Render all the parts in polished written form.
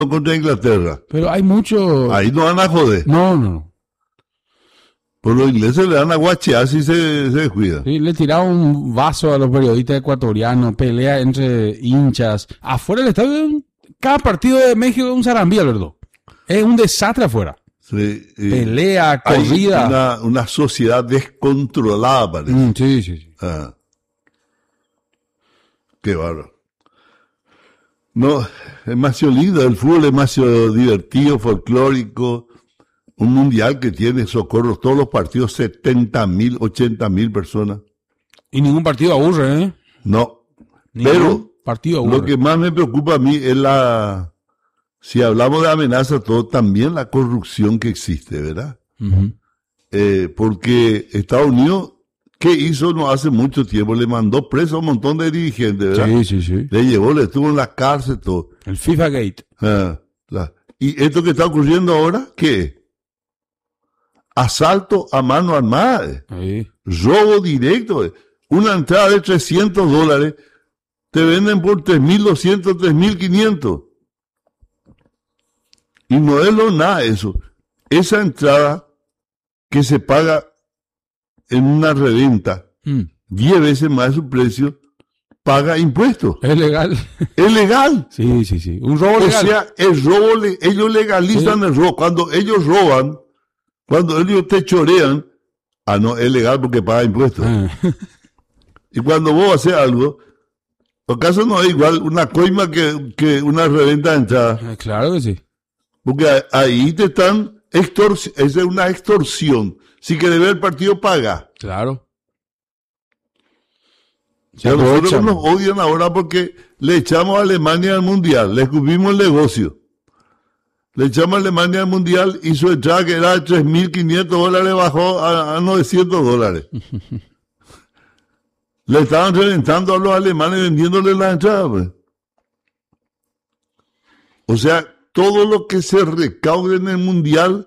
contra Inglaterra. Pero hay mucho... Ahí no van a joder. No. Por los ingleses le dan a guachear si se descuida. Sí, le tiraron un vaso a los periodistas ecuatorianos, pelea entre hinchas. Afuera del estadio, cada partido de México es un zarambí, Alberto. Es un desastre afuera. Sí, pelea, corrida. Hay una sociedad descontrolada, parece. Sí. Ah. Qué bárbaro. No, es demasiado lindo. El fútbol es demasiado divertido, folclórico. Un mundial que tiene Socorro todos los partidos, 70,000, 80,000 personas. Y ningún partido aburre, ¿eh? No. Ningún partido aburre. Lo que más me preocupa a mí es si hablamos de amenaza, todo, también la corrupción que existe, ¿verdad? Uh-huh. Porque Estados Unidos, ¿qué hizo no hace mucho tiempo? Le mandó preso a un montón de dirigentes, ¿verdad? Sí. Le llevó, le estuvo en la cárcel, todo. El FIFA Gate. ¿Y esto que está ocurriendo ahora, qué es? Asalto a mano armada. Sí. Robo directo. Una entrada de $300 te venden por 3.200, 3.500. Y no es nada eso. Esa entrada que se paga en una reventa 10 veces más de su precio, paga impuestos. Es legal. Es legal. Sí. Un robo legal. O sea, el robo, ellos legalizan el robo. Cuando ellos roban, cuando ellos te chorean, no, es legal porque paga impuestos. Y cuando vos haces algo, ¿acaso no es igual una coima que una reventa de entrada? Claro que sí. Porque ahí te están es una extorsión. Si querés ver el partido, paga. Claro. Y a nosotros nos odian ahora porque le echamos a Alemania al Mundial, le escupimos el negocio. Le echamos a Alemania al Mundial y su entrada, que era de $3.500, bajó a $900. Le estaban reventando a los alemanes vendiéndole la entrada. Pues. O sea, todo lo que se recaude en el Mundial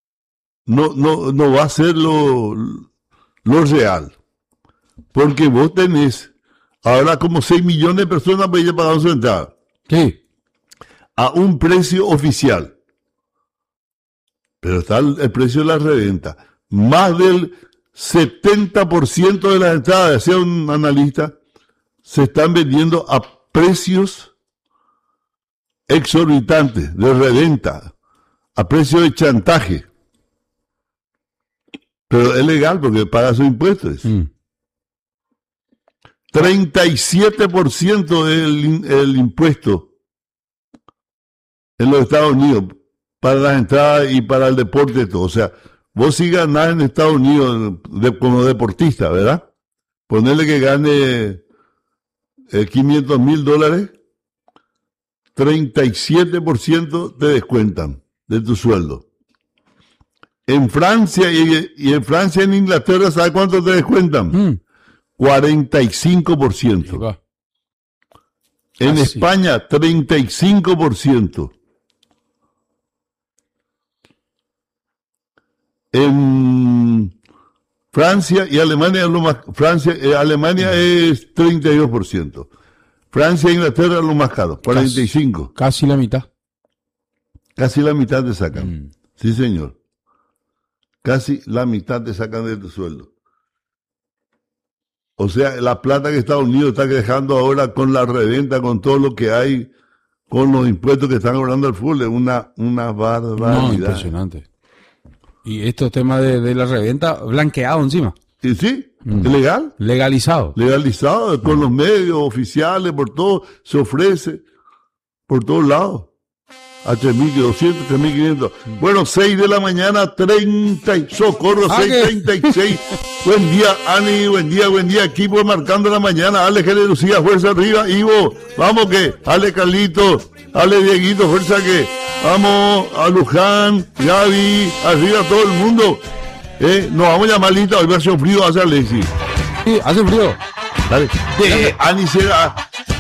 no va a ser lo real. Porque vos tenés ahora como 6 millones de personas para ir pagando su entrada. Sí. A un precio oficial. Pero está el precio de la reventa. Más del 70% de las entradas, decía un analista, se están vendiendo a precios exorbitantes de reventa, a precio de chantaje. Pero es legal porque paga sus impuestos. 37% el impuesto en los Estados Unidos para las entradas y para el deporte, todo. O sea, vos si ganás en Estados Unidos como deportista, ¿verdad? Ponerle que gane $500,000, 37% te descuentan de tu sueldo. En Francia y en Francia y en Inglaterra, ¿sabes cuánto te descuentan? 45%. En España, 35%. En Francia y Alemania lo más, Alemania es 32%. Francia e Inglaterra es lo más caro, 45%. Casi la mitad. Casi la mitad te sacan. Sí, señor. Casi la mitad te sacan de tu sueldo. O sea, la plata que Estados Unidos está dejando ahora con la reventa, con todo lo que hay, con los impuestos que están cobrando al fútbol, es una barbaridad. No, impresionante. Y estos temas de la reventa, blanqueado encima. ¿Y sí? ¿Legal? Legalizado. Legalizado, con los medios oficiales, por todo, se ofrece, por todos lados. A 3.200, 3.500. Bueno, 6 de la mañana, 30, Socorro, 6:36. Buen día, Ani, buen día, equipo marcando la mañana. Ale, que Lucía, fuerza arriba. Ivo, vamos que, Ale, Carlito, Ale, Dieguito, fuerza que. Vamos a Luján, Gaby, arriba todo el mundo. Nos vamos a llamar lista, hoy va a hacer frío, hace Alexis. Sí, hace frío. Dale. Ani será.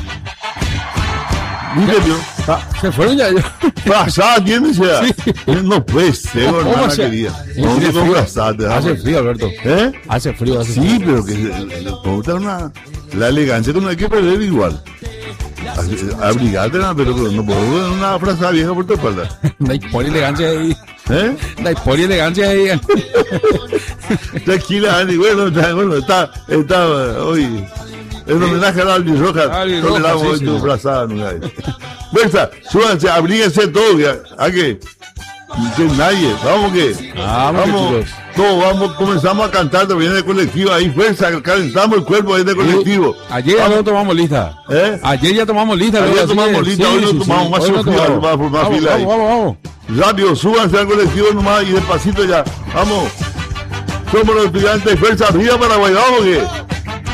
Se fueron ya. Pasada, ¿tienes? Sí. No puede ser, hermana querida. No te complazaste. Hace frío, Alberto. Hace frío. Sí, pero que la elegancia que no hay que perder igual. Abrigate, pero no puedo una frase vieja por tu espalda. Dai por elegancia ahí. ¿Eh? Dai por elegancia ahí. Tranquila, Ani. Bueno, está hoy. Es un homenaje a Aldi Rojas. No le damos hoy tu brazada, no hay. Bueno, súbanse, abríguense todo. ¿A qué? Que nadie, vamos que. Vamos, todos comenzamos a cantar también de colectivo. Ahí fuerza, calentamos el cuerpo ahí de colectivo. Ayer ya no tomamos lista. Ayer ya tomamos lista. Ayer tomamos lista, hoy no tomamos más social, más por más fila ahí. Vamos. Rápido, súbanse al colectivo nomás y despacito ya. Vamos. Somos los estudiantes de Fuerza Arriba Paraguay, vamos que.